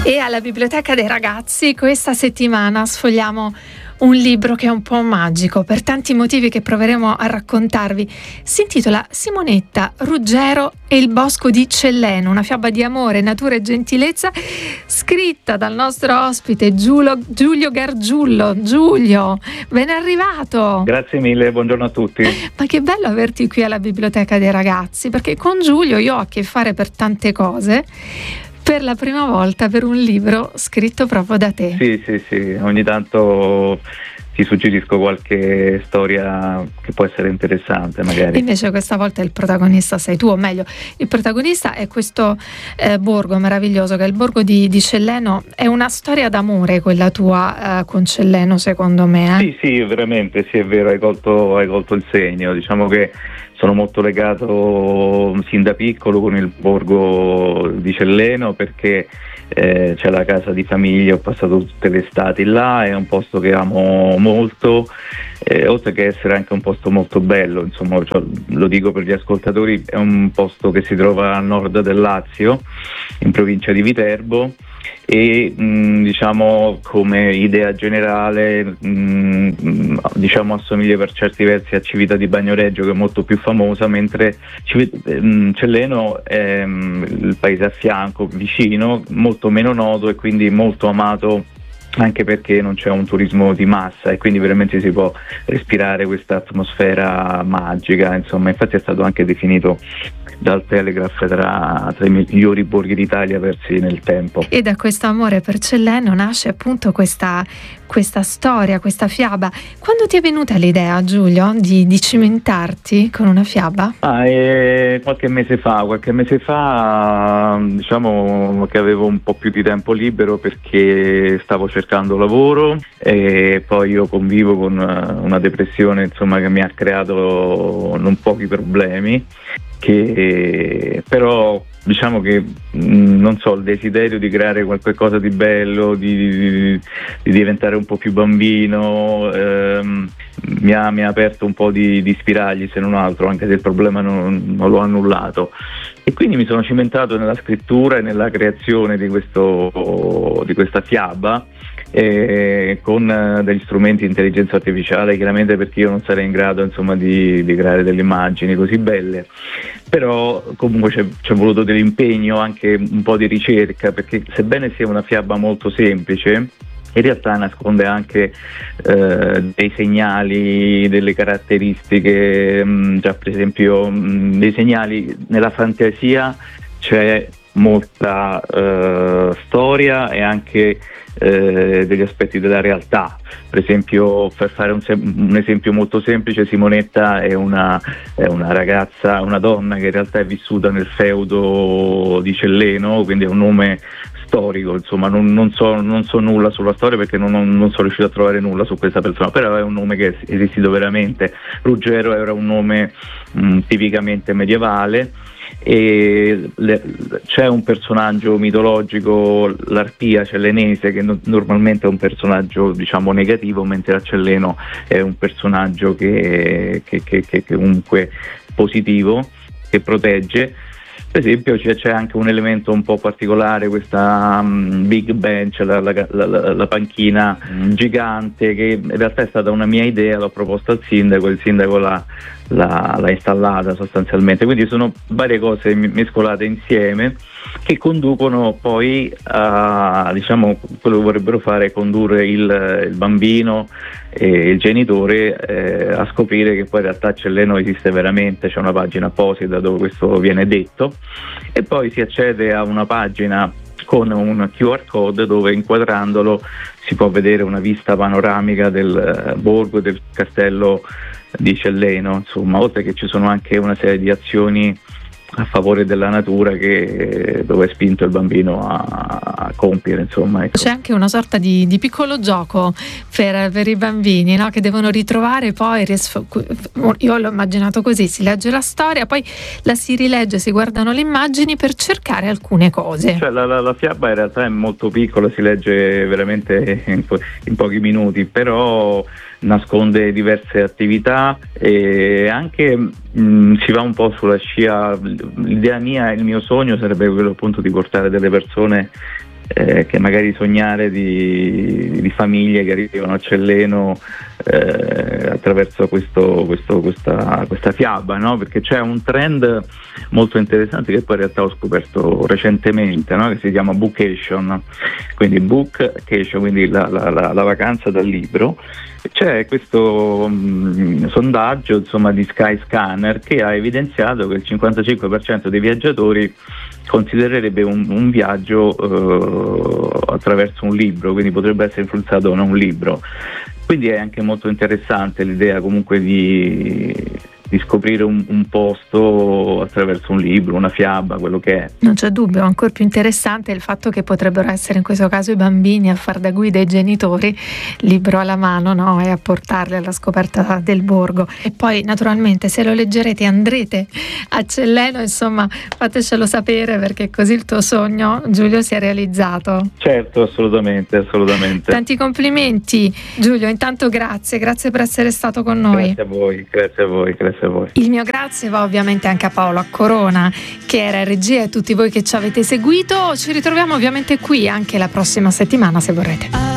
E alla Biblioteca dei Ragazzi questa settimana sfogliamo un libro che è un po' magico per tanti motivi che proveremo a raccontarvi. Si intitola Simonetta, Ruggero e il bosco di Celleno, una fiaba di amore, natura e gentilezza, scritta dal nostro ospite Giulio Gargiullo. Giulio, ben arrivato! Grazie mille, buongiorno a tutti. Ma che bello averti qui alla Biblioteca dei Ragazzi, perché con Giulio io ho a che fare per tante cose, per la prima volta per un libro scritto proprio da te. Sì, ogni tanto ti suggerisco qualche storia che può essere interessante magari. Invece questa volta il protagonista sei tu, o meglio, il protagonista è questo borgo meraviglioso che è il borgo di Celleno. È una storia d'amore quella tua con Celleno, secondo me. Sì, veramente, sì, è vero, hai colto il segno. Diciamo che sono molto legato sin da piccolo con il borgo di Celleno perché c'è la casa di famiglia, ho passato tutte le estati là, è un posto che amo molto, oltre che essere anche un posto molto bello, insomma, lo dico per gli ascoltatori, è un posto che si trova a nord del Lazio, in provincia di Viterbo, e diciamo come idea generale diciamo assomiglia per certi versi a Civita di Bagnoregio, che è molto più famosa, mentre Celleno è il paese a fianco, vicino, molto meno noto e quindi molto amato, anche perché non c'è un turismo di massa e quindi veramente si può respirare questa atmosfera magica. Insomma, infatti è stato anche definito dal Telegraph tra i migliori borghi d'Italia persi nel tempo. E da questo amore per Celleno nasce appunto questa storia, questa fiaba. Quando ti è venuta l'idea, Giulio, di cimentarti con una fiaba? Qualche mese fa, diciamo che avevo un po' più di tempo libero perché stavo cercando lavoro e poi io convivo con una depressione, insomma, che mi ha creato non pochi problemi, che però diciamo che non so, il desiderio di creare qualcosa di bello, di diventare un po' più bambino, mi ha aperto un po' di spiragli, se non altro, anche se il problema non l'ho annullato, e quindi mi sono cimentato nella scrittura e nella creazione di questa fiaba, con degli strumenti di intelligenza artificiale, chiaramente, perché io non sarei in grado, insomma, di creare delle immagini così belle, però comunque c'è voluto dell'impegno, anche un po' di ricerca, perché sebbene sia una fiaba molto semplice, in realtà nasconde anche dei segnali, delle caratteristiche, già per esempio dei segnali nella fantasia, c'è molta storia e anche degli aspetti della realtà. Per esempio, per fare un esempio molto semplice, Simonetta è una ragazza, una donna che in realtà è vissuta nel feudo di Celleno, quindi è un nome storico, insomma, non so nulla sulla storia perché non sono riuscito a trovare nulla su questa persona, però è un nome che è esistito veramente. Ruggero era un nome tipicamente medievale, e c'è un personaggio mitologico, l'Arpia cellenese, che normalmente è un personaggio, diciamo, negativo, mentre a Celleno è un personaggio che comunque positivo, che protegge. Per esempio c'è anche un elemento un po' particolare, questa big bench, la panchina gigante, che in realtà è stata una mia idea, l'ho proposta al sindaco, il sindaco l'ha installata sostanzialmente, quindi sono varie cose mescolate insieme che conducono poi a, diciamo, quello che vorrebbero fare è condurre il bambino e il genitore a scoprire che poi in realtà Celleno esiste veramente, c'è una pagina apposita dove questo viene detto, e poi si accede a una pagina con un QR code dove, inquadrandolo, si può vedere una vista panoramica del borgo e del castello di Celleno, insomma, oltre che ci sono anche una serie di azioni a favore della natura dove è spinto il bambino a compiere, insomma, ecco. C'è anche una sorta di piccolo gioco per i bambini, no? Che devono ritrovare poi, io l'ho immaginato così, si legge la storia, poi la si rilegge, si guardano le immagini per cercare alcune cose. Cioè la fiaba in realtà è molto piccola, si legge veramente in pochi minuti, però nasconde diverse attività e anche si va un po' sulla scia. L'idea mia, il mio sogno sarebbe quello appunto di portare delle persone che magari sognare di famiglie che arrivano a Celleno attraverso questa fiaba, no? Perché c'è un trend molto interessante che poi in realtà ho scoperto recentemente, no? Che si chiama bookation, quindi bookcation, quindi la vacanza dal libro. C'è questo sondaggio, insomma, di Skyscanner, che ha evidenziato che il 55% dei viaggiatori considererebbe un viaggio attraverso un libro, quindi potrebbe essere influenzato da un libro. Quindi è anche molto interessante l'idea comunque di scoprire un posto attraverso un libro, una fiaba, quello che è. Non c'è dubbio, ancora più interessante è il fatto che potrebbero essere in questo caso i bambini a far da guida ai genitori, libro alla mano, no? E a portarli alla scoperta del borgo. E poi naturalmente se lo leggerete e andrete a Celleno, insomma, fatecelo sapere, perché così il tuo sogno, Giulio, si è realizzato. Certo, assolutamente. Tanti complimenti, Giulio, intanto grazie per essere stato con noi. Grazie a voi. Il mio grazie va ovviamente anche a Paolo Accorona, che era in regia, e a tutti voi che ci avete seguito. Ci ritroviamo ovviamente qui anche la prossima settimana, se vorrete.